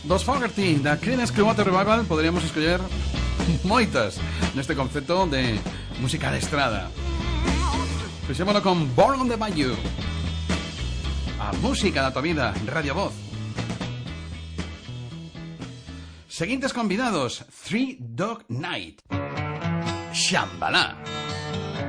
Dos Fogerty, da Creedence Clearwater Revival, poderíamos escoller moitas neste concepto de música de estrada. Fixémonos con Born on the Bayou. A música da tua vida, Radio Voz. Seguintes convidados, Three Dog Night, Shambhala.